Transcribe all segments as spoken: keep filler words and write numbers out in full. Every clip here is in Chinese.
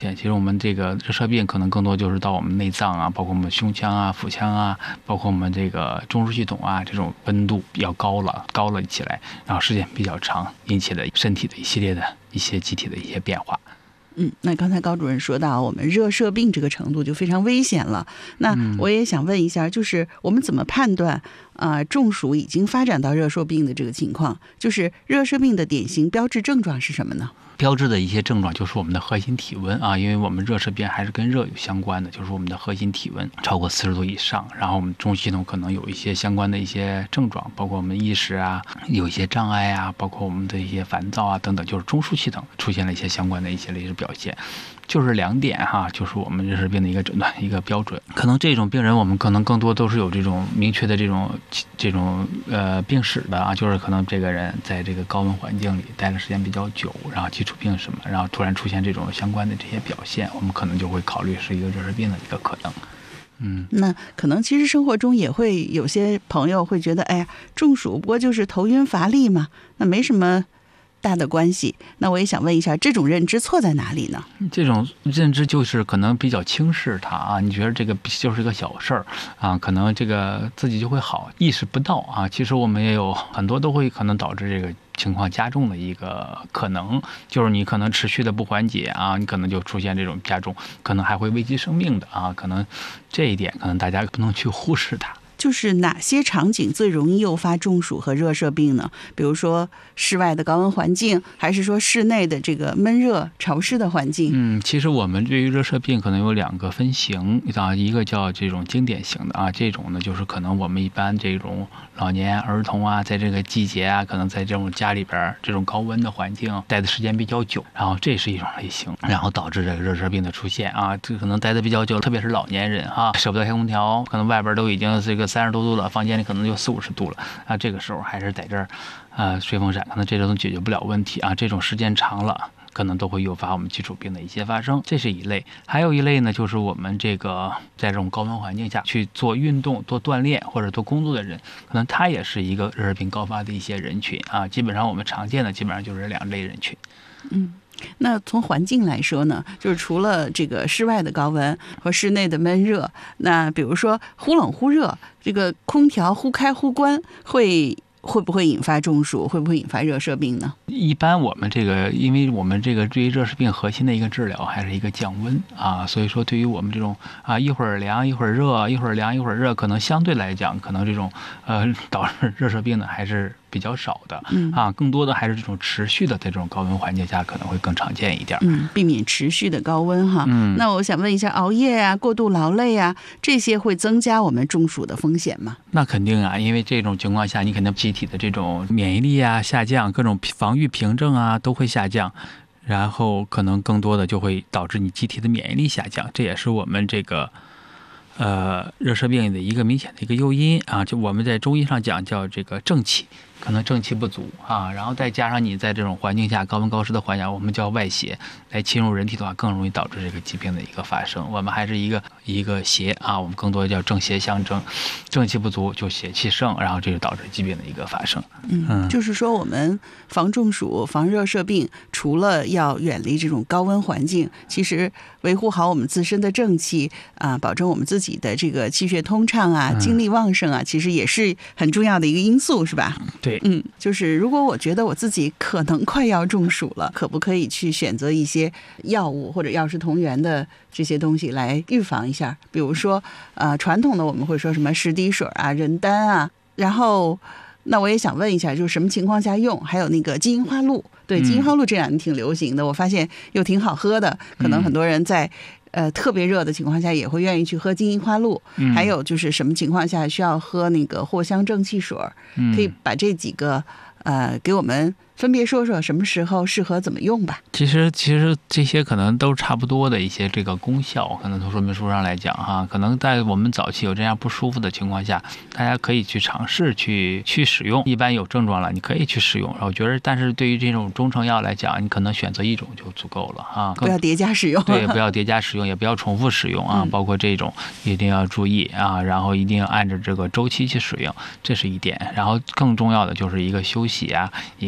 其实我们这个热射病可能更多就是到我们内脏啊，包括我们胸腔啊、腹腔啊，包括我们这个中枢系统啊，这种温度比较高了，高了起来，然后时间比较长，引起的身体的一系列的一些机体的一些变化。 嗯，那刚才高主任说到我们热射病这个程度就非常危险了，那我也想问一下，就是我们怎么判断啊、呃、中暑已经发展到热射病的这个情况？就是热射病的典型标志症状是什么呢？ 标志的一些症状就是我们的核心体温啊，因为我们热射病还是跟热有相关的，就是我们的核心体温超过四十度以上，然后我们中枢系统可能有一些相关的一些症状，包括我们意识啊有一些障碍啊，包括我们的一些烦躁啊等等，就是中枢系统出现了一些相关的一些类似表现。就是两点哈，就是我们热射病的一个诊断一个标准。可能这种病人我们可能更多都是有这种明确的这种这种呃病史的啊，就是可能这个人在这个高温环境里待的时间比较久，然后基础病什么，然后突然出现这种相关的这些表现，我们可能就会考虑是一个热射病的一个可能。嗯， 那可能其实生活中也会有些朋友会觉得，哎呀，中暑不过就是头晕乏力嘛，那没什么大的关系。那我也想问一下，这种认知错在哪里呢？ 这种认知就是可能比较轻视它啊，你觉得这个就是一个小事儿啊，可能这个自己就会好，意识不到啊。其实我们也有很多都会可能导致这个情况加重的一个可能，就是你可能持续的不缓解啊，你可能就出现这种加重，可能还会危及生命的啊。可能这一点可能大家不能去忽视它。 就是哪些场景最容易诱发中暑和热射病呢？比如说室外的高温环境，还是说室内的这个闷热潮湿的环境？ 嗯，其实我们对于热射病可能有两个分型啊，一个叫这种经典型的啊，这种呢就是可能我们一般这种老年儿童啊，在这个季节啊，可能在这种家里边这种高温的环境待的时间比较久，然后这是一种类型，然后导致这个热射病的出现啊，这可能待的比较久，特别是老年人啊，舍不得开空调，可能外边都已经这个三十多度了，房间里可能就四五十度了啊，这个时候还是在这儿啊吹风扇，可能这种解决不了问题啊，这种时间长了可能都会诱发我们基础病的一些发生，这是一类。还有一类呢，就是我们这个在这种高温环境下去做运动、做锻炼或者做工作的人，可能他也是一个热射病高发的一些人群啊。基本上我们常见的基本上就是两类人群。 嗯。那从环境来说呢，就是除了这个室外的高温和室内的闷热，那比如说忽冷忽热，这个空调忽开忽关会会不会引发中暑，会不会引发热射病呢？ 一般我们这个，因为我们这个对于热射病核心的一个治疗还是一个降温啊，所以说对于我们这种啊一会儿凉一会儿热，一会儿凉一会儿热，可能相对来讲，可能这种呃导致热射病的还是比较少的，嗯啊，更多的还是这种持续的，在这种高温环境下可能会更常见一点。 嗯，避免持续的高温哈。嗯，那我想问一下，熬夜啊、过度劳累啊，这些会增加我们中暑的风险吗？ 那肯定啊，因为这种情况下，你肯定机体的这种免疫力啊下降，各种防御屏障啊都会下降。然后可能更多的就会导致你机体的免疫力下降，这也是我们这个呃热射病的一个明显的一个诱因啊。就我们在中医上讲叫这个正气，可能正气不足啊，然后再加上你在这种环境下高温高湿的环境下，我们叫外邪来侵入人体的话，更容易导致这个疾病的一个发生。我们还是一个一个邪啊，我们更多叫正邪相争，正气不足就邪气盛，然后这就导致疾病的一个发生。 嗯，嗯就是说我们防中暑、防热射病，除了要远离这种高温环境，其实维护好我们自身的正气啊，保证我们自己的这个气血通畅啊、精力旺盛啊，其实也是很重要的一个因素，是吧？ 对。 嗯，就是如果我觉得我自己可能快要中暑了，可不可以去选择一些药物或者药食同源的这些东西来预防一下？比如说，呃，传统的我们会说什么十滴水啊、人丹啊，然后，那我也想问一下，就是什么情况下用？还有那个金银花露，对，金银花露这两年挺流行的，我发现又挺好喝的，可能很多人在。呃，特别热的情况下也会愿意去喝金银花露，嗯、还有就是什么情况下需要喝那个藿香正气水，嗯、可以把这几个呃给我们分别说说什么时候适合怎么用吧。 其实其实这些可能都差不多的一些这个功效，可能从说明书上来讲哈，可能在我们早期有这样不舒服的情况下，大家可以去尝试去去使用。一般有症状了，你可以去使用。我觉得，但是对于这种中成药来讲，你可能选择一种就足够了哈， 不要叠加使用。 对，不要叠加使用，也不要重复使用啊。包括这种一定要注意啊，然后一定要按照这个周期去使用，这是一点。然后更重要的就是一个休息啊，一个脱离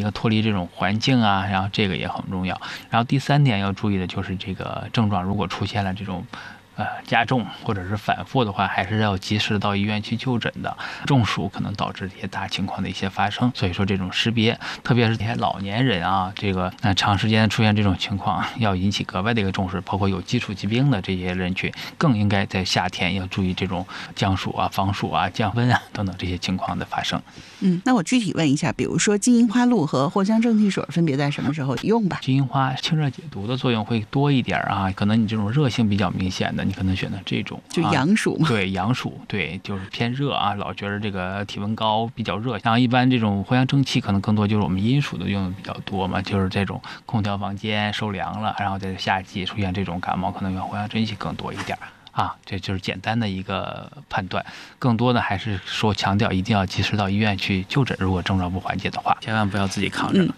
这种环境啊，然后这个也很重要。然后第三点要注意的就是这个症状如果出现了这种呃，加重或者是反复的话，还是要及时到医院去就诊的。中暑可能导致这些大情况的一些发生，所以说这种识别，特别是这些老年人啊，这个呃长时间出现这种情况，要引起格外的一个重视。包括有基础疾病的这些人群，更应该在夏天要注意这种降暑啊、防暑啊、降温啊等等这些情况的发生。 嗯，那我具体问一下，比如说金银花露和藿香正气水分别在什么时候用吧？ 金银花清热解毒的作用会多一点啊，可能你这种热性比较明显的，你可能选择这种， 就阳暑嘛。 啊、对，阳暑，对，就是偏热啊，老觉得这个体温高比较热。像一般这种藿香正气可能更多就是我们阴暑的用的比较多嘛，就是这种空调房间受凉了，然后在夏季出现这种感冒，可能用藿香正气更多一点。啊，这就是简单的一个判断，更多的还是说强调一定要及时到医院去就诊，如果症状不缓解的话，千万不要自己扛着。 嗯、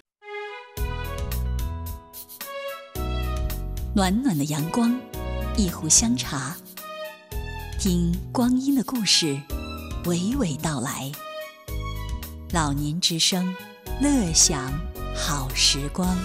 暖暖的阳光，一壶香茶，听光阴的故事，娓娓道来。老年之声，乐享好时光。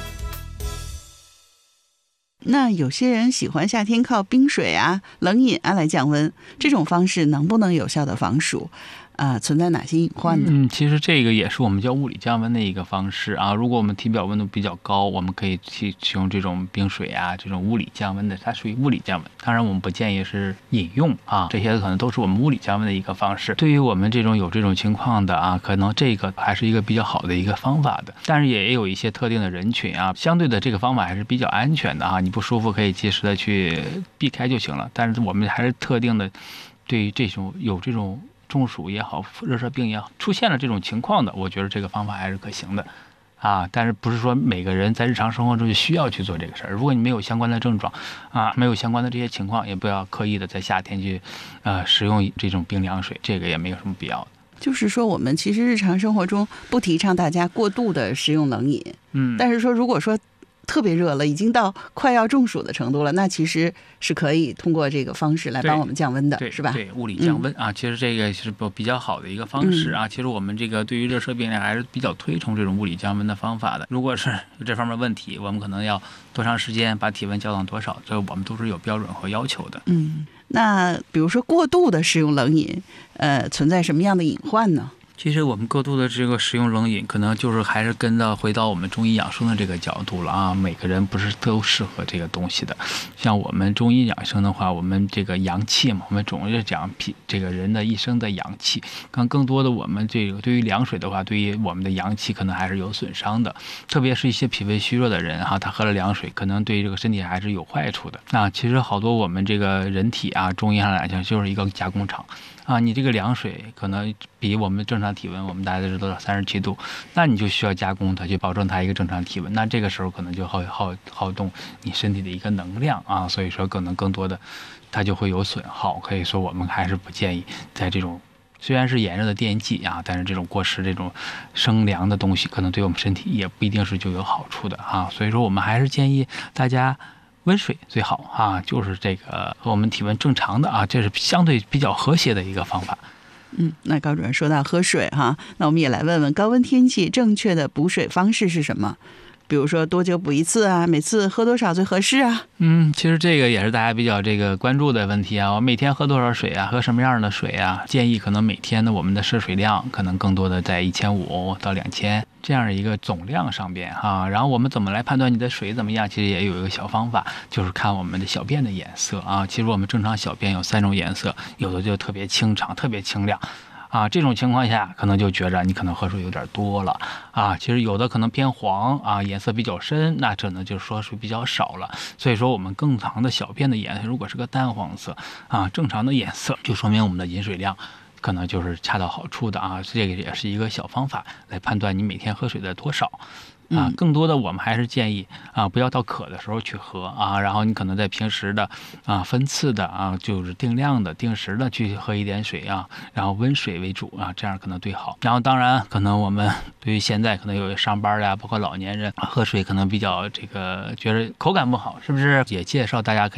那有些人喜欢夏天靠冰水啊、冷饮啊来降温，这种方式能不能有效的防暑？啊、呃，存在哪些隐患呢？ 嗯，其实这个也是我们叫物理降温的一个方式啊。如果我们体表温度比较高，我们可以去使用这种冰水啊，这种物理降温的，它属于物理降温。当然，我们不建议是饮用啊，这些可能都是我们物理降温的一个方式。对于我们这种有这种情况的啊，可能这个还是一个比较好的一个方法的。但是也有一些特定的人群啊，相对的这个方法还是比较安全的啊，你不舒服可以及时的去避开就行了。但是我们还是特定的，对于这种有这种中暑也好，热射病也好，出现了这种情况的，我觉得这个方法还是可行的，啊，但是不是说每个人在日常生活中就需要去做这个事儿。如果你没有相关的症状，啊，没有相关的这些情况，也不要刻意的在夏天去，呃，使用这种冰凉水，这个也没有什么必要的。 就是说，我们其实日常生活中不提倡大家过度的食用冷饮， 嗯， 但是说如果说特别热了，已经到快要中暑的程度了，那其实是可以通过这个方式来帮我们降温的，是吧？ 对，物理降温、嗯、啊，其实这个是比较好的一个方式啊。嗯、其实我们这个对于热射病人还是比较推崇这种物理降温的方法的。如果是有这方面问题，我们可能要多长时间把体温降到多少，这我们都是有标准和要求的。 嗯，那比如说过度的食用冷饮，呃，存在什么样的隐患呢？ 其实我们过度的这个食用冷饮，可能就是还是跟到回到我们中医养生的这个角度了啊。每个人不是都适合这个东西的。像我们中医养生的话，我们这个阳气嘛，我们总是讲这个人的一生的阳气。更更多的我们这个对于凉水的话，对于我们的阳气可能还是有损伤的。特别是一些脾胃虚弱的人哈，他喝了凉水，可能对这个身体还是有坏处的。那其实好多我们这个人体啊，中医上来讲就是一个加工厂。啊，你这个凉水可能比我们正常体温，我们大家都知道三十七度，那你就需要加工它，去保证它一个正常体温。那这个时候可能就耗耗耗动你身体的一个能量啊，所以说可能更多的它就会有损耗。可以说我们还是不建议在这种虽然是炎热的天气啊，但是这种过食这种生凉的东西，可能对我们身体也不一定是就有好处的啊。所以说我们还是建议大家温水最好啊，就是这个和我们体温正常的啊，这是相对比较和谐的一个方法。 嗯，那高主任说到喝水哈，那我们也来问问高温天气正确的补水方式是什么？比如说多久补一次啊？每次喝多少最合适啊？ 嗯，其实这个也是大家比较这个关注的问题啊。我每天喝多少水啊？喝什么样的水啊？建议可能每天的我们的摄水量可能更多的在一千五到两千这样的一个总量上边哈。然后我们怎么来判断你的水怎么样？其实也有一个小方法，就是看我们的小便的颜色啊。其实我们正常小便有三种颜色，有的就特别清长，特别清亮。啊，这种情况下可能就觉着你可能喝水有点多了啊，其实有的可能偏黄啊，颜色比较深，那可能就是说水比较少了。所以说我们更长的小便的颜色如果是个淡黄色啊，正常的颜色就说明我们的饮水量可能就是恰到好处的啊，这个也是一个小方法来判断你每天喝水的多少。啊，更多的我们还是建议啊，不要到渴的时候去喝啊，然后你可能在平时的啊分次的啊，就是定量的、定时的去喝一点水啊，然后温水为主啊，这样可能最好。然后当然可能我们对于现在可能有上班的呀，包括老年人喝水可能比较这个觉得口感不好，是不是？也介绍大家可以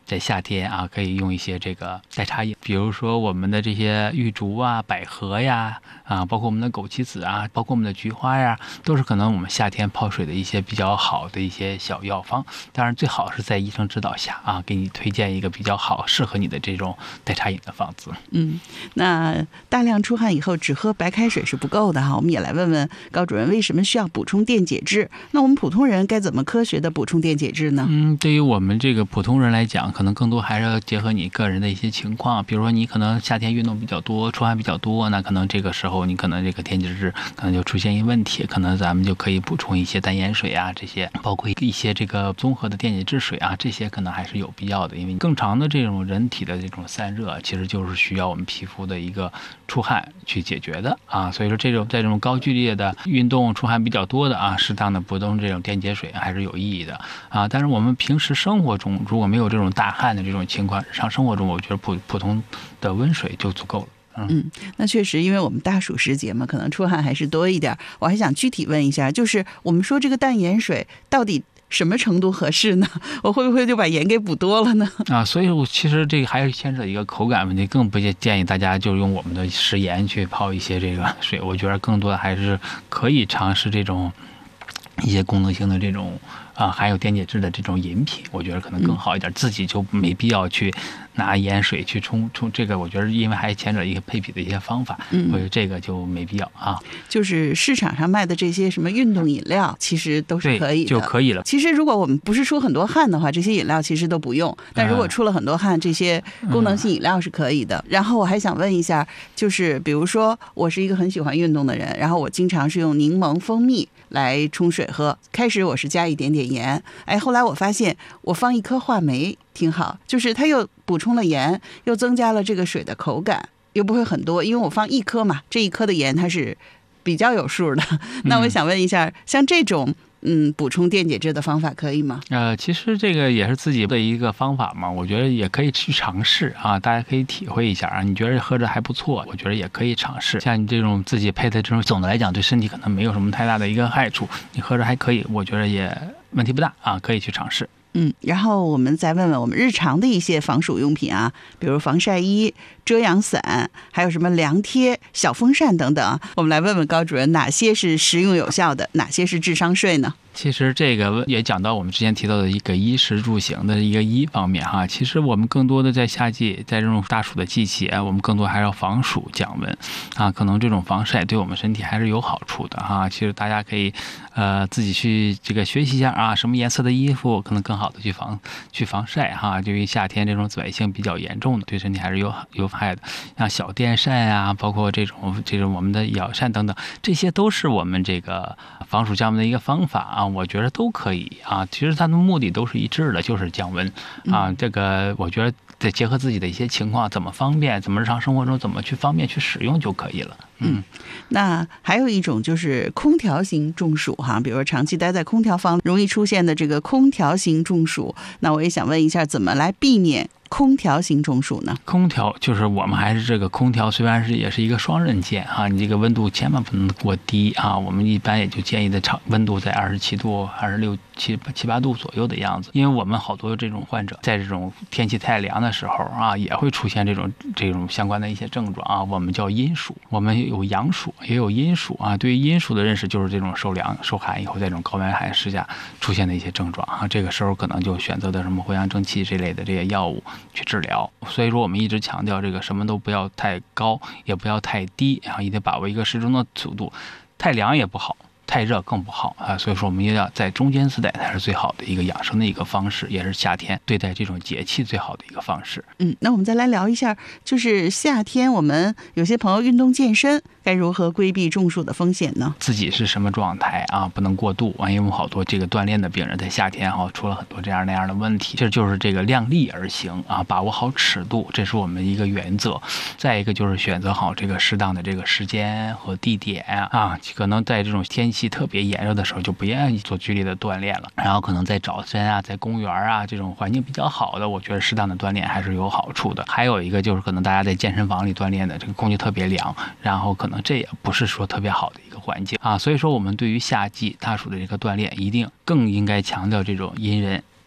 在夏天啊，可以用一些这个代茶饮，比如说我们的这些玉竹啊、百合呀，啊，包括我们的枸杞子啊，包括我们的菊花呀，都是可能我们夏天泡水的一些比较好的一些小药方。当然，最好是在医生指导下啊，给你推荐一个比较好、适合你的这种代茶饮的方子。 嗯，那大量出汗以后只喝白开水是不够的哈，我们也来问问高主任，为什么需要补充电解质？那我们普通人该怎么科学的补充电解质呢？ 嗯，对于我们这个普通人来讲，可能更多还是要结合你个人的一些情况，比如说你可能夏天运动比较多，出汗比较多，那可能这个时候你可能这个电解质可能就出现一问题，可能咱们就可以补充一些淡盐水啊，这些包括一些这个综合的电解质水啊，这些可能还是有必要的，因为更长的这种人体的这种散热，其实就是需要我们皮肤的一个出汗去解决的啊，所以说这种在这种高剧烈的运动出汗比较多的啊，适当的补充这种电解水还是有意义的啊。但是我们平时生活中如果没有这种大汗的这种情况，日常生活中我觉得普普通的温水就足够了。 嗯，那确实，因为我们大暑时节嘛，可能出汗还是多一点。我还想具体问一下，就是我们说这个淡盐水到底什么程度合适呢？我会不会就把盐给补多了呢？ 啊，所以我其实这个还是牵扯一个口感问题，更不建议大家就用我们的食盐去泡一些这个水。我觉得更多的还是可以尝试这种一些功能性的这种啊，含有电解质的这种饮品，我觉得可能更好一点，嗯、自己就没必要去拿盐水去冲冲这个。我觉得因为还牵扯一个配比的一些方法，嗯，我觉得这个就没必要啊。 就是市场上卖的这些什么运动饮料，其实都是可以的， 就可以了。 其实如果我们不是出很多汗的话，这些饮料其实都不用。但如果出了很多汗，这些功能性饮料是可以的。嗯、然后我还想问一下，就是比如说我是一个很喜欢运动的人，然后我经常是用柠檬蜂蜜来冲水喝。开始我是加一点点盐，哎，后来我发现我放一颗话梅挺好，就是它又补充了盐，又增加了这个水的口感，又不会很多，因为我放一颗嘛，这一颗的盐它是比较有数的。那我想问一下，像这种嗯补充电解质的方法可以吗？ 呃，其实这个也是自己的一个方法嘛，我觉得也可以去尝试啊，大家可以体会一下啊。你觉得喝着还不错，我觉得也可以尝试。像你这种自己配的这种，总的来讲对身体可能没有什么太大的一个害处，你喝着还可以，我觉得也问题不大啊，可以去尝试。 嗯，然后我们再问问我们日常的一些防暑用品啊，比如防晒衣、遮阳伞，还有什么凉贴、小风扇等等。我们来问问高主任，哪些是实用有效的，哪些是智商税呢？ 其实这个也讲到我们之前提到的一个衣食住行的一个衣方面哈，其实我们更多的在夏季，在这种大暑的季节，我们更多还要防暑降温啊，可能这种防晒对我们身体还是有好处的哈。其实大家可以呃自己去这个学习一下啊，什么颜色的衣服可能更好的去防去防晒哈。对于夏天这种紫外线比较严重的，对身体还是有有害的，像小电扇啊，包括这种这种我们的摇扇等等，这些都是我们这个防暑降温的一个方法啊。我觉得都可以啊，其实它的目的都是一致的，就是降温啊。这个我觉得得结合自己的一些情况，怎么方便，怎么日常生活中怎么去方便去使用就可以了。 嗯，那还有一种就是空调型中暑哈，比如说长期待在空调房容易出现的这个空调型中暑，那我也想问一下，怎么来避免空调型中暑呢？ 空调就是我们还是这个空调，虽然是也是一个双刃剑哈，你这个温度千万不能过低啊。我们一般也就建议的长温度在二十七度、二十六七七八度左右的样子，因为我们好多这种患者在这种天气太凉的时候啊，也会出现这种这种相关的一些症状啊，我们叫阴暑，我们有阳暑也有阴暑啊。对于阴暑的认识就是这种受凉受寒以后，在这种高温寒湿下出现的一些症状啊，这个时候可能就选择的什么藿香正气这类的这些药物去治疗。所以说我们一直强调这个什么都不要太高，也不要太低，然后一定把握一个适中的速度，太凉也不好，太热更不好啊，所以说我们也要在中间自带才是最好的一个养生的一个方式，也是夏天对待这种节气最好的一个方式。 嗯，那我们再来聊一下，就是夏天我们有些朋友运动健身，该如何规避中暑的风险呢？ 自己是什么状态啊？不能过度啊，因为我们好多这个锻炼的病人在夏天哈、啊、出了很多这样那样的问题，这就是这个量力而行啊，把握好尺度，这是我们一个原则。再一个就是选择好这个适当的这个时间和地点啊，可能在这种天气特别炎热的时候就不愿意做剧烈的锻炼了，然后可能在早晨啊，在公园啊这种环境比较好的，我觉得适当的锻炼还是有好处的。还有一个就是可能大家在健身房里锻炼的，这个空气特别凉，然后可能这也不是说特别好的一个环境啊，所以说我们对于夏季大暑的这个锻炼，一定更应该强调这种因人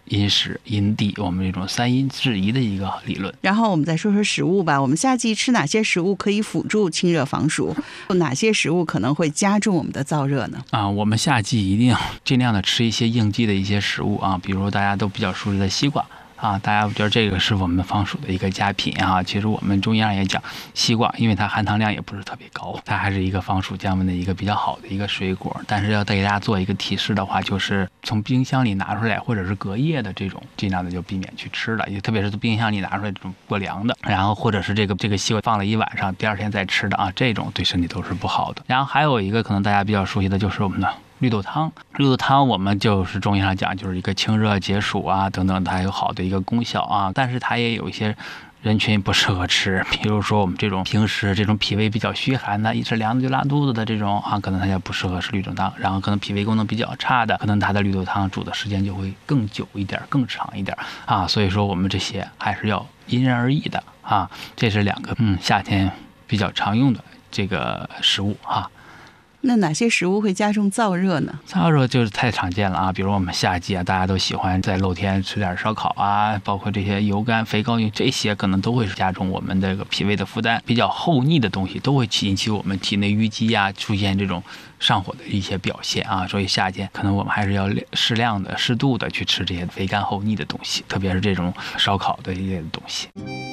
因时因地，我们这种三因制宜的一个理论。 然后我们再说说食物吧，我们夏季吃哪些食物可以辅助清热防暑？哪些食物可能会加重我们的燥热呢？ 啊，我们夏季一定要尽量的吃一些应季的一些食物啊，比如大家都比较熟知的西瓜。啊，大家觉得这个是我们防暑的一个佳品啊。其实我们中医上也讲，西瓜因为它含糖量也不是特别高，它还是一个防暑降温的一个比较好的一个水果。但是要给大家做一个提示的话，就是从冰箱里拿出来或者是隔夜的这种，尽量的就避免去吃了，也特别是从冰箱里拿出来这种过凉的，然后或者是这个这个西瓜放了一晚上，第二天再吃的啊，这种对身体都是不好的。然后还有一个可能大家比较熟悉的就是我们的绿豆汤。绿豆汤我们就是中医上讲就是一个清热解暑啊等等，它有好的一个功效啊，但是它也有一些人群不适合吃，比如说我们这种平时这种脾胃比较虚寒的，一吃凉的就拉肚子的这种啊，可能它就不适合吃绿豆汤。然后可能脾胃功能比较差的，可能它的绿豆汤煮的时间就会更久一点更长一点啊。所以说我们这些还是要因人而异的啊。这是两个嗯夏天比较常用的这个食物啊。 那哪些食物会加重燥热呢？ 燥热就是太常见了啊，比如我们夏季啊，大家都喜欢在露天吃点烧烤啊，包括这些油干、肥膏，这些可能都会加重我们这个脾胃的负担。比较厚腻的东西都会引起我们体内淤积啊，出现这种上火的一些表现啊。所以夏天可能我们还是要适量的、适度的去吃这些肥甘厚腻的东西，特别是这种烧烤的一类的东西。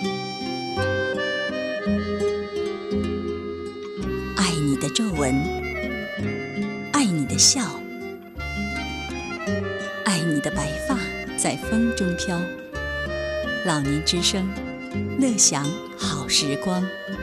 爱你的皱纹，爱你的笑，爱你的白发在风中飘。老年之声，乐享好时光。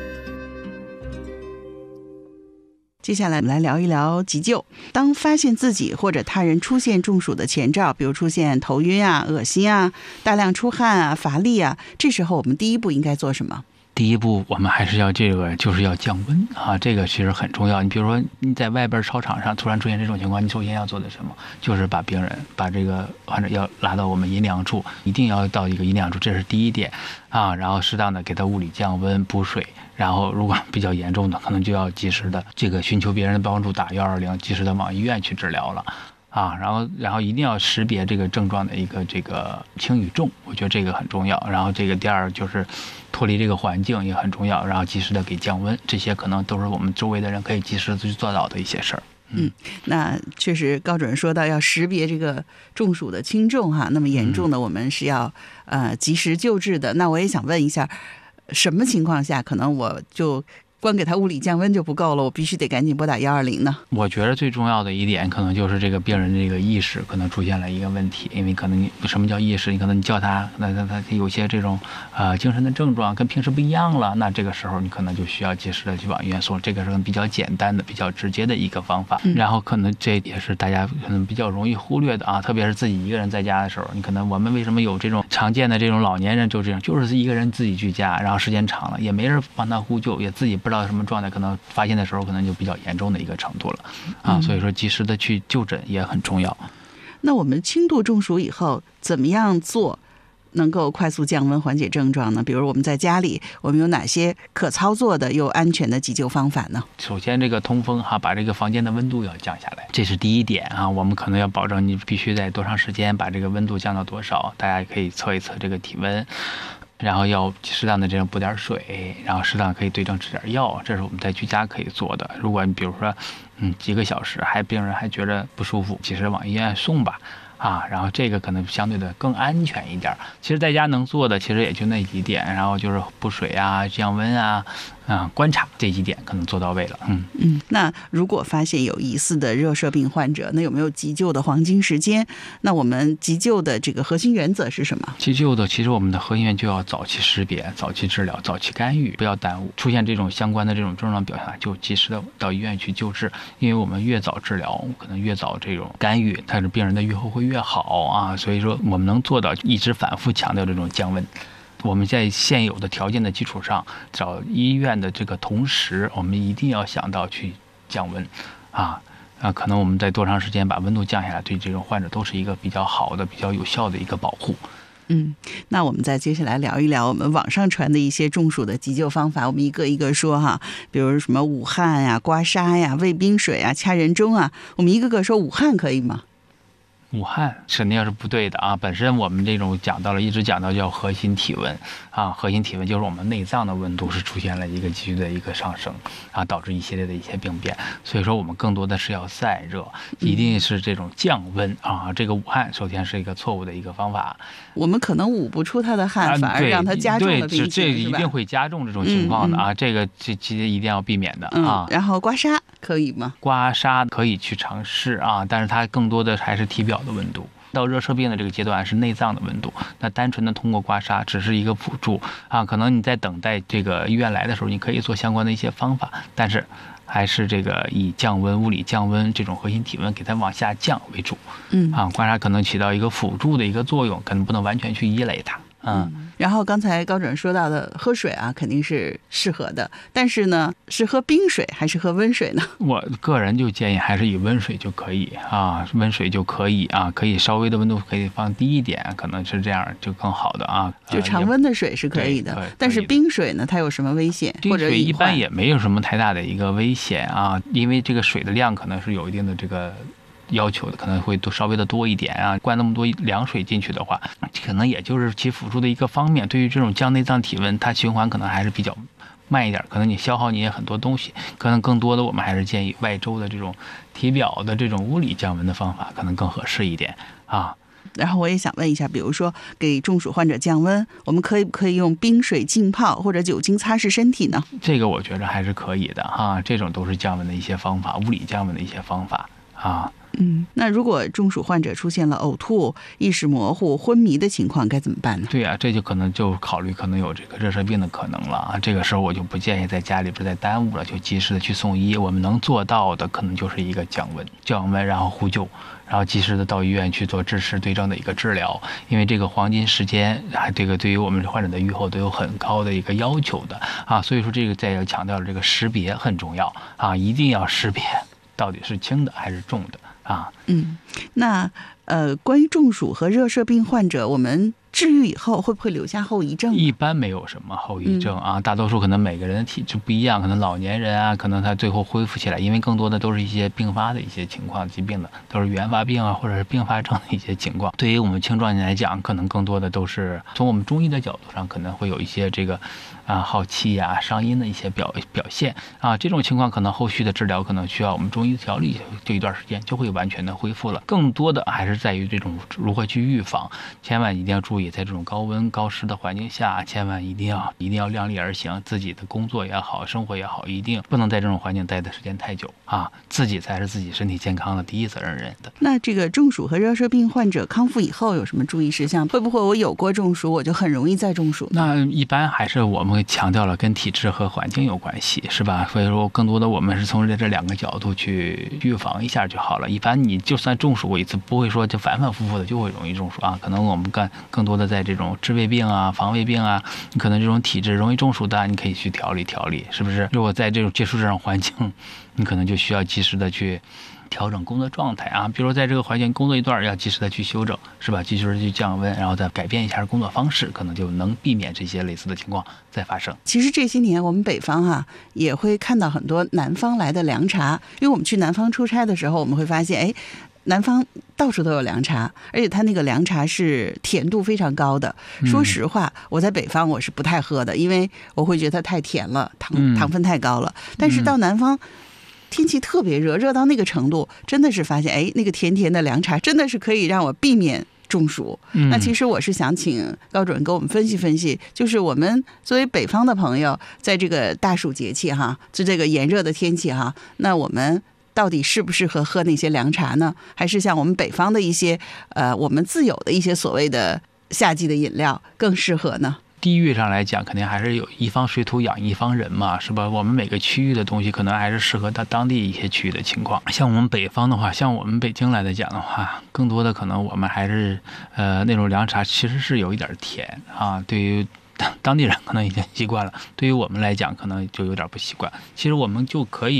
接下来我们来聊一聊急救。当发现自己或者他人出现中暑的前兆，比如出现头晕啊、恶心啊、大量出汗啊、乏力啊，这时候我们第一步应该做什么？ 第一步我们还是要这个就是要降温啊，这个其实很重要。你比如说你在外边操场上突然出现这种情况，你首先要做的什么，就是把病人把这个患者要拉到我们阴凉处，一定要到一个阴凉处，这是第一点啊。然后适当的给他物理降温补水，然后如果比较严重的可能就要及时的这个寻求别人的帮助，打一二零，及时的往医院去治疗了啊。然后然后一定要识别这个症状的一个这个轻与重，我觉得这个很重要。然后这个第二就是脱离这个环境也很重要，然后及时的给降温，这些可能都是我们周围的人可以及时的去做到的一些事儿。 嗯，那确实高主任说到要识别这个中暑的轻重哈，那么严重的我们是要、嗯、呃及时救治的。那我也想问一下，什么情况下可能我就光给他物理降温就不够了，我必须得赶紧拨打一二零呢？ 我觉得最重要的一点可能就是这个病人这个意识可能出现了一个问题，因为可能你什么叫意识？你可能你叫他，那他他有些这种呃精神的症状跟平时不一样了，那这个时候你可能就需要及时的去往医院送，这个是比较简单的、比较直接的一个方法。嗯、然后可能这也是大家可能比较容易忽略的啊，特别是自己一个人在家的时候，你可能我们为什么有这种常见的这种老年人就这样，就是一个人自己居家，然后时间长了也没人帮他呼救，也自己不知道什么状态，可能发现的时候可能就比较严重的一个程度了啊，所以说及时的去就诊也很重要。 那我们轻度中暑以后怎么样做能够快速降温缓解症状呢？比如我们在家里，我们有哪些可操作的又安全的急救方法呢？ 首先这个通风哈，把这个房间的温度要降下来，这是第一点啊。我们可能要保证你必须在多长时间把这个温度降到多少，大家可以测一测这个体温。然后要适当的这种补点水，然后适当可以对症吃点药，这是我们在居家可以做的。如果你比如说，嗯，几个小时还病人还觉得不舒服，及时往医院送吧，啊，然后这个可能相对的更安全一点。其实在家能做的其实也就那几点，然后就是补水啊、降温啊、啊观察这几点可能做到位了。嗯嗯，那如果发现有疑似的热射病患者，那有没有急救的黄金时间？那我们急救的这个核心原则是什么？ 急救的其实我们的核心原则就要早期识别、早期治疗、早期干预，不要耽误。出现这种相关的这种症状表现，就及时的到医院去救治，因为我们越早治疗，可能越早这种干预，它是病人的预后会越好啊。所以说我们能做到一直反复强调这种降温。我们在现有的条件的基础上，找医院的这个同时，我们一定要想到去降温，啊啊，可能我们在多长时间把温度降下来，对这种患者都是一个比较好的、比较有效的一个保护。 嗯，那我们再接下来聊一聊我们网上传的一些中暑的急救方法，我们一个一个说哈，比如什么捂汗呀、刮痧呀、喂冰水啊、掐人中啊，我们一个个说。捂汗可以吗？ 武汉肯定是不对的啊！本身我们这种讲到了，一直讲到叫核心体温啊，核心体温就是我们内脏的温度是出现了一个急剧的一个上升啊，导致一系列的一些病变。所以说我们更多的是要散热，一定是这种降温啊。这个武汉首先是一个错误的一个方法， 我们可能捂不出它的汗，反而让它加重了病情， 对，这一定会加重这种情况的啊。这个这其实一定要避免的啊。 然后刮痧可以吗？ 刮痧可以去尝试啊，但是它更多的还是体表的温度。到热射病的这个阶段是内脏的温度，那单纯的通过刮痧只是一个辅助啊。可能你在等待这个医院来的时候，你可以做相关的一些方法，但是还是这个以降温、物理降温这种核心体温给它往下降为主。嗯啊，刮痧可能起到一个辅助的一个作用，可能不能完全去依赖它。嗯， 然后刚才高准说到的喝水啊，肯定是适合的，但是呢，是喝冰水还是喝温水呢？ 我个人就建议还是以温水就可以啊，温水就可以啊，可以稍微的温度可以放低一点，可能是这样就更好的啊。 就常温的水是可以的，呃、但是冰水呢，它有什么危险？ 冰水一般也没有什么太大的一个危险啊，因为这个水的量可能是有一定的这个要求的，可能会多稍微的多一点啊。灌那么多凉水进去的话，可能也就是其辅助的一个方面。对于这种降内脏体温，它循环可能还是比较慢一点，可能你消耗你也很多东西。可能更多的我们还是建议外周的这种体表的这种物理降温的方法，可能更合适一点啊。 然后我也想问一下，比如说给中暑患者降温，我们可以不可以用冰水浸泡或者酒精擦拭身体呢？ 这个我觉得还是可以的哈，这种都是降温的一些方法，物理降温的一些方法啊。 嗯，那如果中暑患者出现了呕吐、意识模糊、昏迷的情况，该怎么办呢？ 对啊，这就可能就考虑可能有这个热射病的可能了啊。这个时候我就不建议在家里边再耽误了，就及时的去送医。我们能做到的可能就是一个降温、降温，然后呼救，然后及时的到医院去做支持对症的一个治疗。因为这个黄金时间，啊，这个对于我们患者的预后都有很高的一个要求的啊。所以说这个再要强调这个识别很重要啊，一定要识别到底是轻的还是重的。啊， 嗯，那呃，关于中暑和热射病患者，我们治愈以后会不会留下后遗症？ 一般没有什么后遗症啊，嗯、大多数可能每个人的体质不一样，可能老年人啊，可能他最后恢复起来，因为更多的都是一些并发的一些情况、疾病的，都是原发病啊，或者是并发症的一些情况。对于我们青壮年来讲，可能更多的都是从我们中医的角度上，可能会有一些这个啊耗气呀、啊、伤阴的一些表表现啊，这种情况可能后续的治疗可能需要我们中医调理这一段时间就会完全的恢复了。更多的还是在于这种如何去预防，千万一定要注意。在这种高温高湿的环境下，千万一定要一定要量力而行，自己的工作也好，生活也好，一定不能在这种环境待的时间太久啊，自己才是自己身体健康的第一责任人的。 那这个中暑和热射病患者康复以后有什么注意事项？会不会我有过中暑，我就很容易再中暑？ 那一般还是我们强调了跟体质和环境有关系，是吧？所以说更多的我们是从这两个角度去预防一下就好了。一般你就算中暑过一次，不会说就反反复复的就会容易中暑啊。可能我们干更多的在这种治胃病啊、防胃病啊，你可能这种体质容易中暑的，你可以去调理调理，是不是？如果在这种接触这种环境，你可能就需要及时的去调整工作状态啊，比如在这个环境工作一段，要及时的去休整，是吧？及时的去降温，然后再改变一下工作方式，可能就能避免这些类似的情况再发生。 其实这些年我们北方啊，也会看到很多南方来的凉茶，因为我们去南方出差的时候，我们会发现，哎，南方到处都有凉茶，而且它那个凉茶是甜度非常高的。说实话，我在北方我是不太喝的，因为我会觉得它太甜了，糖糖分太高了。但是到南方，天气特别热，热到那个程度，真的是发现，哎，那个甜甜的凉茶真的是可以让我避免中暑。嗯、那其实我是想请高主任给我们分析分析，就是我们作为北方的朋友，在这个大暑节气哈，就这个炎热的天气哈，那我们到底适不适合喝那些凉茶呢？还是像我们北方的一些呃我们自有的一些所谓的夏季的饮料更适合呢？ 地域上来讲，肯定还是有一方水土养一方人嘛，是吧？我们每个区域的东西可能还是适合它当地一些区域的情况。像我们北方的话，像我们北京来的讲的话，更多的可能我们还是呃那种凉茶其实是有一点甜啊，对于当地人可能已经习惯了，对于我们来讲可能就有点不习惯。其实我们就可以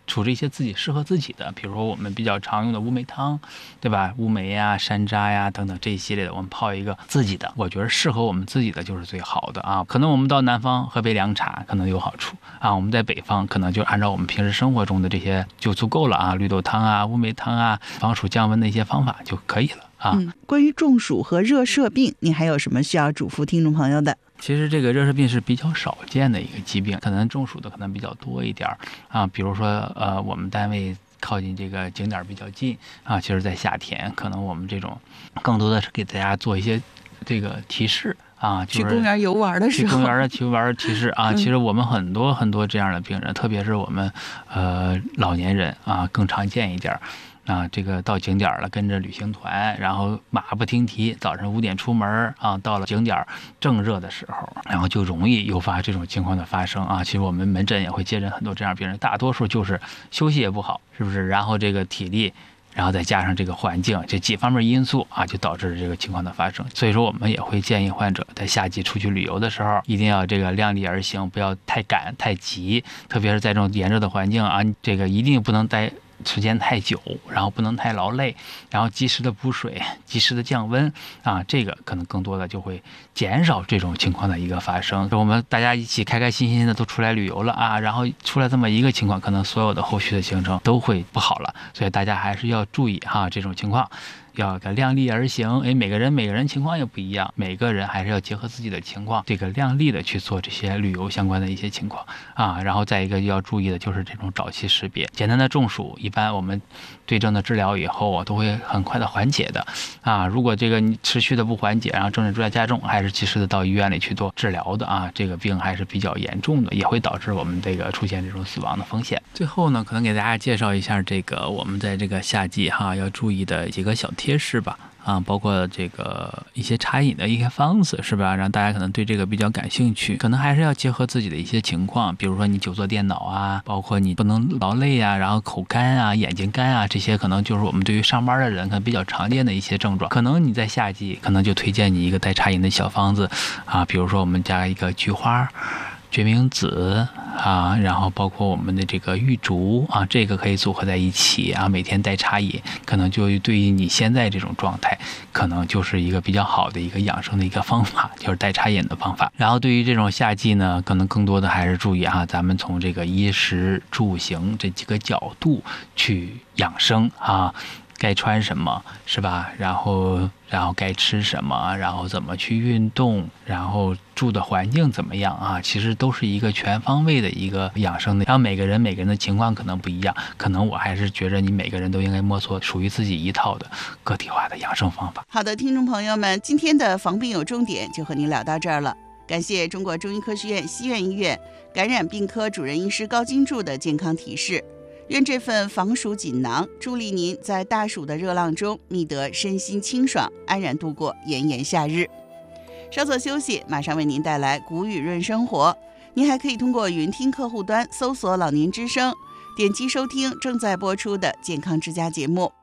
处置一些自己适合自己的，比如说我们比较常用的乌梅汤，对吧？乌梅呀、山楂呀等等这一系列的，我们泡一个自己的，我觉得适合我们自己的就是最好的啊。可能我们到南方喝杯凉茶可能有好处啊，我们在北方可能就按照我们平时生活中的这些就足够了啊，绿豆汤啊、乌梅汤啊，防暑降温的一些方法就可以了啊。 嗯，关于中暑和热射病，你还有什么需要嘱咐听众朋友的？ 其实这个热射病是比较少见的一个疾病，可能中暑的可能比较多一点啊。比如说呃，我们单位靠近这个景点比较近啊，其实在夏天，可能我们这种更多的是给大家做一些这个提示啊，就是、 去公园游玩的时候， 去公园的去玩提示啊。 嗯、 其实我们很多很多这样的病人，特别是我们呃老年人啊，更常见一点。啊，这个到景点了，跟着旅行团，然后马不停蹄，早晨五点出门啊，到了景点正热的时候，然后就容易诱发这种情况的发生啊。其实我们门诊也会接诊很多这样病人，大多数就是休息也不好，是不是？然后这个体力，然后再加上这个环境，这几方面因素啊，就导致这个情况的发生。所以说，我们也会建议患者在夏季出去旅游的时候，一定要这个量力而行，不要太赶太急，特别是在这种炎热的环境啊，这个一定不能待时间太久，然后不能太劳累，然后及时的补水，及时的降温啊，这个可能更多的就会减少这种情况的一个发生。我们大家一起开开心心的都出来旅游了啊，然后出来这么一个情况，可能所有的后续的行程都会不好了，所以大家还是要注意哈这种情况。要量力而行，哎，每个人每个人情况也不一样，每个人还是要结合自己的情况，这个量力的去做这些旅游相关的一些情况啊。然后再一个要注意的就是这种早期识别，简单的中暑，一般我们对症的治疗以后啊，都会很快的缓解的啊。如果这个你持续的不缓解，然后症状逐渐加重，还是及时的到医院里去做治疗的啊。这个病还是比较严重的，也会导致我们这个出现这种死亡的风险。最后呢，可能给大家介绍一下这个我们在这个夏季哈要注意的几个小贴士吧。啊，包括这个一些茶饮的一些方子，是吧？让大家可能对这个比较感兴趣，可能还是要结合自己的一些情况，比如说你久坐电脑啊，包括你不能劳累啊，然后口干啊、眼睛干啊，这些可能就是我们对于上班的人可能比较常见的一些症状。可能你在夏季，可能就推荐你一个带茶饮的小方子啊，比如说我们加一个菊花、决明子啊，然后包括我们的这个玉竹啊，这个可以组合在一起啊，每天带茶饮，可能就对于你现在这种状态，可能就是一个比较好的一个养生的一个方法，就是带茶饮的方法。然后对于这种夏季呢，可能更多的还是注意啊，咱们从这个衣食住行这几个角度去养生啊。该穿什么是吧？然后然后该吃什么，然后怎么去运动，然后住的环境怎么样啊？其实都是一个全方位的一个养生的。然后每个人每个人的情况可能不一样，可能我还是觉着你每个人都应该摸索属于自己一套的个体化的养生方法。 好的，听众朋友们，今天的防病有重点就和您聊到这儿了。感谢中国中医科学院西苑医院感染病科主任医师高金柱的健康提示。愿这份防暑锦囊助力您在大暑的热浪中觅得身心清爽，安然度过炎炎夏日。稍作休息，马上为您带来谷雨润生活。您还可以通过云听客户端搜索老年之声，点击收听正在播出的健康之家节目。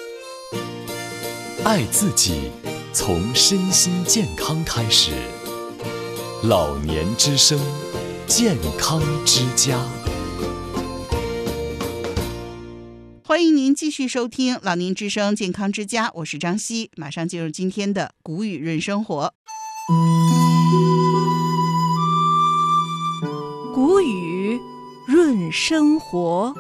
爱自己，从身心健康开始。老年之声，健康之家。 欢迎您继续收听老年之声健康之家，我是张希，马上进入今天的谷雨润生活。 谷雨润生活。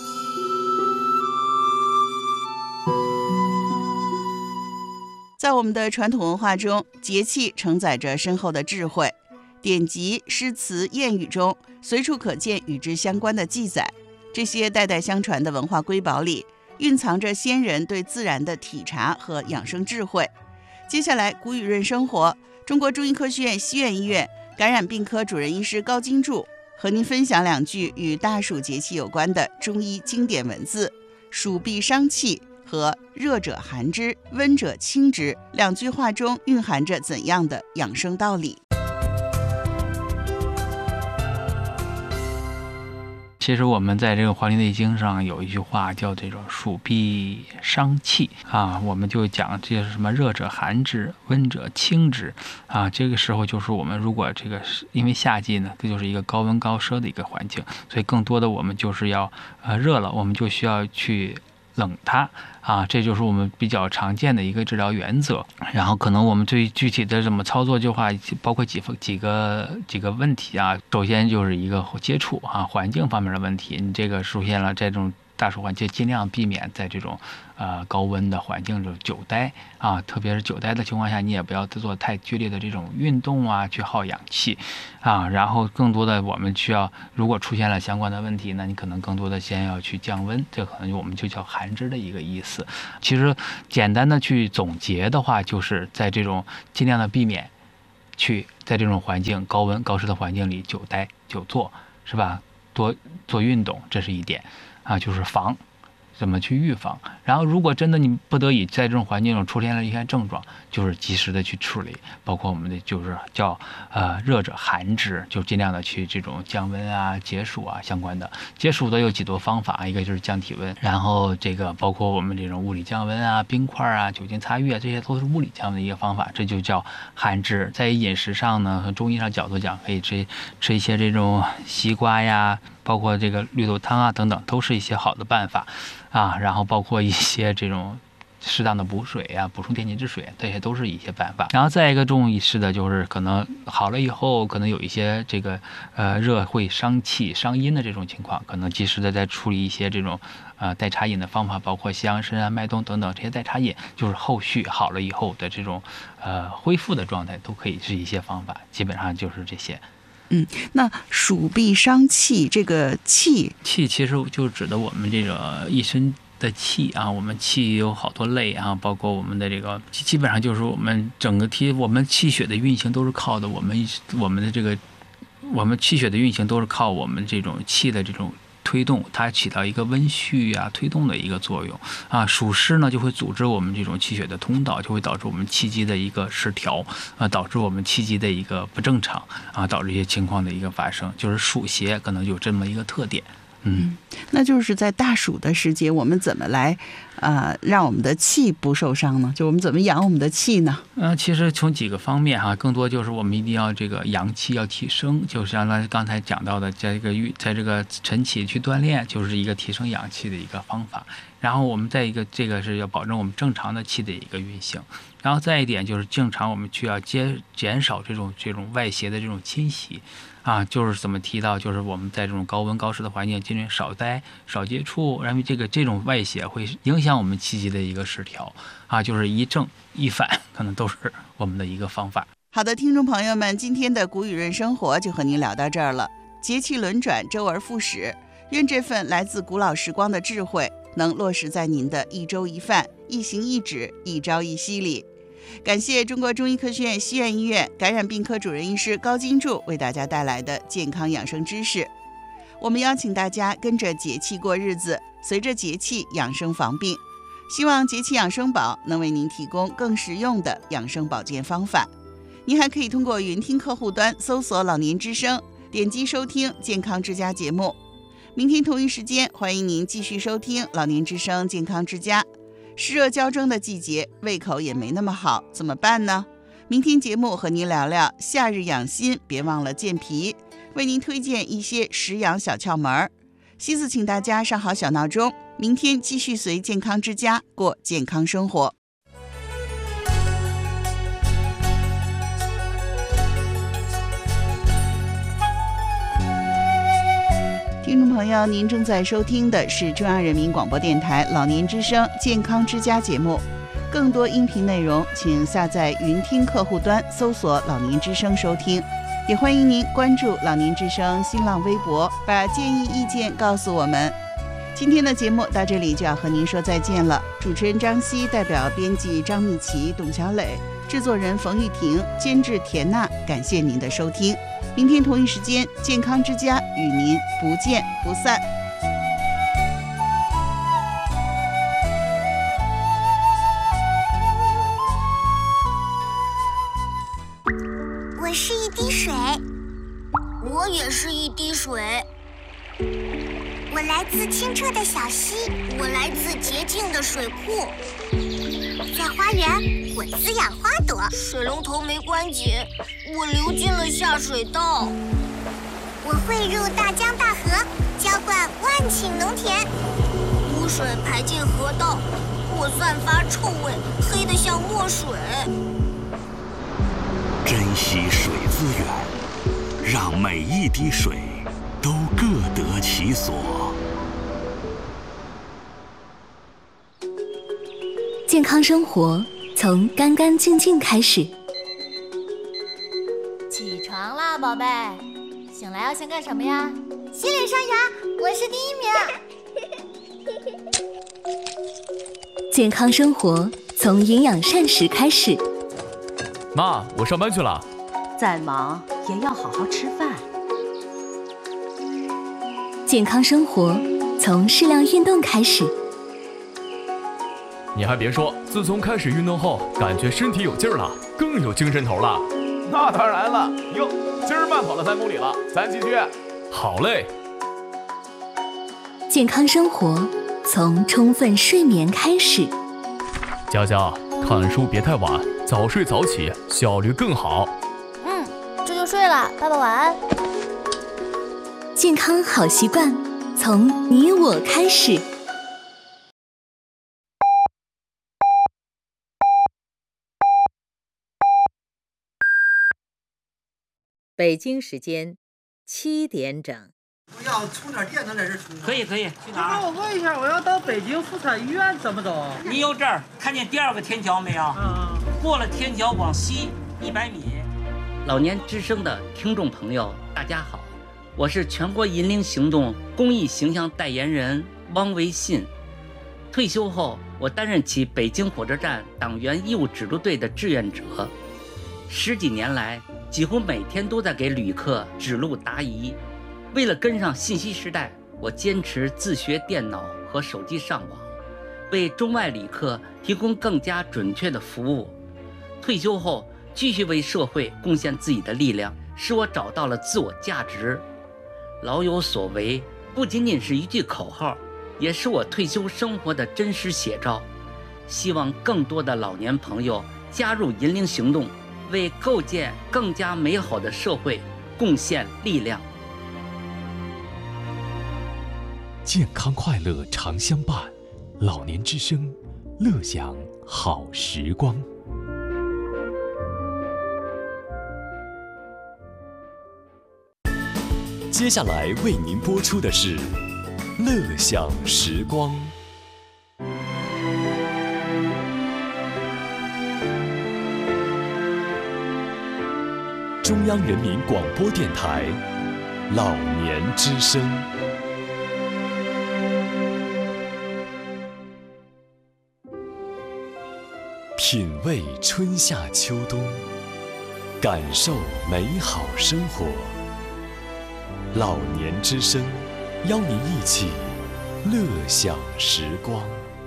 在我们的传统文化中，节气承载着深厚的智慧，典籍、诗词、谚语中随处可见与之相关的记载。这些代代相传的文化瑰宝里，蕴藏着先人对自然的体察和养生智慧。接下来，谷雨润生活，中国中医科学院西苑医院感染病科主任医师高金柱和您分享两句与大暑节气有关的中医经典文字：暑必伤气和热者寒之，温者清之。两句话中蕴含着怎样的养生道理？ 其其实我们在这个《黄帝内经》上有一句话叫这种暑必伤气啊，我们就讲这是什么热者寒之，温者清之啊。这个时候就是我们如果这个因为夏季呢，这就是一个高温高湿的一个环境，所以更多的我们就是要呃热了，我们就需要去冷它啊，这就是我们比较常见的一个治疗原则。然后可能我们对具体的怎么操作的话，包括几几个几个问题啊。首先就是一个接触啊，环境方面的问题，你这个出现了这种大暑环境，尽量避免在这种呃高温的环境中久待啊，特别是久待的情况下，你也不要做太剧烈的这种运动啊，去耗氧气啊。然后更多的我们需要，如果出现了相关的问题，那你可能更多的先要去降温，这可能我们就叫寒支的一个意思。其实简单的去总结的话，就是在这种尽量的避免去在这种环境高温高湿的环境里久待久坐，是吧？多做运动，这是一点啊，就是防。怎么去预防？然后，如果真的你不得已在这种环境中出现了一些症状，就是及时的去处理，包括我们的就是叫呃热者寒之，就尽量的去这种降温啊、解暑啊相关的。解暑的有几多方法，一个就是降体温，然后这个包括我们这种物理降温啊、冰块啊、酒精擦浴啊，这些都是物理降温的一个方法，这就叫寒之。在饮食上呢，和中医上角度讲，可以吃吃一些这种西瓜呀。包括这个绿豆汤啊等等，都是一些好的办法啊。然后包括一些这种适当的补水啊，补充电解质水，这些都是一些办法。然后再一个重意识的就是可能好了以后，可能有一些这个呃热会伤气伤阴的这种情况，可能及时的再处理一些这种呃代茶饮的方法，包括西洋参啊、麦冬等等这些代茶饮，就是后续好了以后的这种呃恢复的状态，都可以是一些方法。基本上就是这些。 嗯，那暑必伤气，这个气气其实就指的我们这个一身的气啊，我们气有好多类啊，包括我们的这个，基本上就是我们整个体，我们气血的运行都是靠的我们我们的这个，我们气血的运行都是靠我们这种气的这种推动，它起到一个温煦啊、推动的一个作用啊。暑湿呢就会阻止我们这种气血的通道，就会导致我们气机的一个失调啊，导致我们气机的一个不正常啊，导致一些情况的一个发生，就是暑邪可能有这么一个特点。嗯， 那就是在大暑的时节，我们怎么来呃让我们的气不受伤呢？就我们怎么养我们的气呢？ 呃，其实从几个方面哈，更多就是我们一定要这个阳气要提升，就像刚才讲到的，在这个预在这个晨起去锻炼，就是一个提升阳气的一个方法。然后我们再一个，这个是要保证我们正常的气的一个运行。然后再一点就是正常我们需要减减少这种这种外邪的这种侵袭。啊，就是怎么提到，就是我们在这种高温高湿的环境，尽量少待、少接触，因为这个这种外邪会影响我们气机的一个失调啊，就是一正一反，可能都是我们的一个方法。 好的，听众朋友们，今天的古语润生活就和您聊到这儿了。节气轮转，周而复始，愿这份来自古老时光的智慧能落实在您的一粥一饭、一行一止、一朝一夕里。感谢中国中医科学院西苑医院感染病科主任医师高金柱为大家带来的健康养生知识。我们邀请大家跟着节气过日子，随着节气养生防病。希望节气养生宝能为您提供更实用的养生保健方法。您还可以通过云听客户端搜索老年之声，点击收听健康之家节目。明天同一时间，欢迎您继续收听老年之声健康之家。湿热交蒸的季节，胃口也没那么好，怎么办呢？明天节目和您聊聊夏日养心，别忘了健脾，为您推荐一些食养小窍门。西子请大家上好小闹钟，明天继续随健康之家过健康生活。听众朋友，您正在收听的是中央人民广播电台老年之声健康之家节目。更多音频内容请下载云听客户端搜索老年之声收听，也欢迎您关注老年之声新浪微博，把建议意见告诉我们。今天的节目到这里就要和您说再见了，主持人张希代表编辑张蜜琪、董小磊，制作人冯玉婷，监制田娜，感谢您的收听。明天同一时间，健康之家与您不见不散。 我是一滴水， 我也是一滴水。 我来自清澈的小溪， 我来自洁净的水库。 在花园，我滋养花朵。 水龙头没关紧，我流进了下水道。 我汇入大江大河，浇灌万顷农田。 污水排进河道，我散发臭味，黑得像墨水。 珍惜水资源，让每一滴水都各得其所。 健康生活从干干净净开始。 起床啦，宝贝！醒来要先干什么呀？ 洗脸刷牙，我是第一名。 健康生活从营养膳食开始。 妈，我上班去了。 再忙也要好好吃饭。 健康生活从适量运动开始。 你还别说，自从开始运动后，感觉身体有劲儿了，更有精神头了。 那当然了，哟，今儿慢跑了三公里了，咱继续。 好嘞。 健康生活从充分睡眠开始。 佳佳，看书别太晚，早睡早起，效率更好。 嗯，这就睡了，爸爸晚安。 健康好习惯从你我开始。 北京时间七点整。 我要充点电能在这充。 可以可以，去哪儿？ 我问一下，我要到北京妇产医院怎么走？ 你由这儿看见第二个天桥没有？嗯。过了天桥往西一百米。 老年之声的听众朋友，大家好，我是全国银龄行动公益形象代言人汪维信。退休后，我担任起北京火车站党员义务指路队的志愿者，十几年来，几乎每天都在给旅客指路答疑。为了跟上信息时代，我坚持自学电脑和手机上网，为中外旅客提供更加准确的服务。退休后，继续为社会贡献自己的力量，使我找到了自我价值。老有所为不仅仅是一句口号，也是我退休生活的真实写照。希望更多的老年朋友加入银龄行动，为构建更加美好的社会贡献力量。 健康快乐常相伴，老年之声，乐享好时光。接下来为您播出的是《乐享时光》。中央人民广播电台老年之声。品味春夏秋冬，感受美好生活。老年之声，邀您一起乐享时光。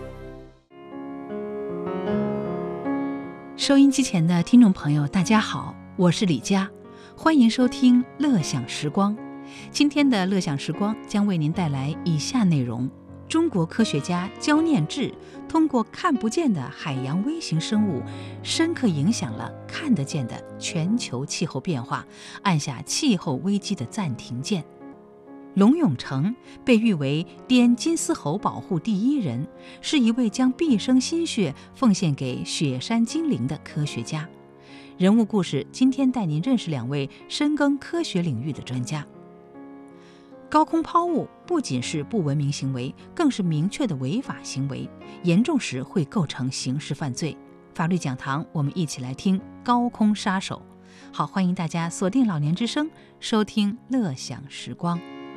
收音机前的听众朋友，大家好，我是李佳，欢迎收听乐享时光。今天的乐享时光将为您带来以下内容：中国科学家焦念智通过看不见的海洋微型生物，深刻影响了看得见的全球气候变化，按下气候危机的暂停键。龙永成被誉为滇金丝猴保护第一人，是一位将毕生心血奉献给雪山精灵的科学家。人物故事，今天带您认识两位深耕科学领域的专家。高空抛物不仅是不文明行为，更是明确的违法行为，严重时会构成刑事犯罪。法律讲堂，我们一起来听高空杀手。好，欢迎大家锁定老年之声，收听乐享时光。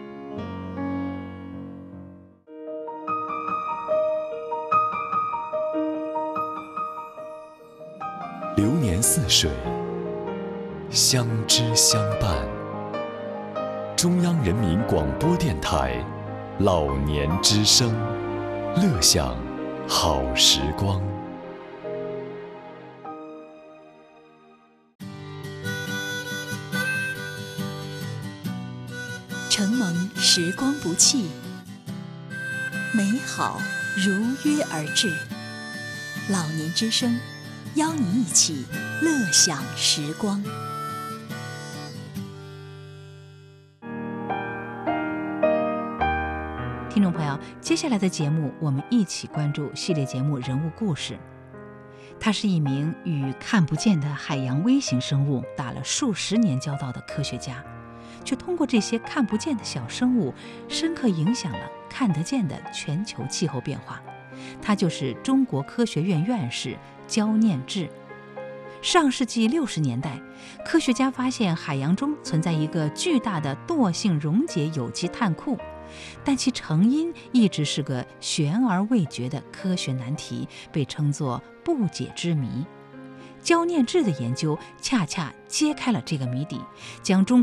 流年似水，相知相伴。中央人民广播电台老年之声，乐享好时光。 承蒙时光不弃， 美好如约而至。老年之声，邀您一起乐享时光。 听众朋友，接下来的节目我们一起关注系列节目人物故事。他是一名与看不见的海洋微型生物打了数十年交道的科学家，却通过这些看不见的小生物，深刻影响了看得见的全球气候变化。他就是中国科学院院士焦念智。上世纪六十年代，科学家发现海洋中存在一个巨大的惰性溶解有机碳库，但其成因一直是个悬而未决的科学难题，被称作不解之谜。焦念智的研究恰恰揭开了这个谜底，将中国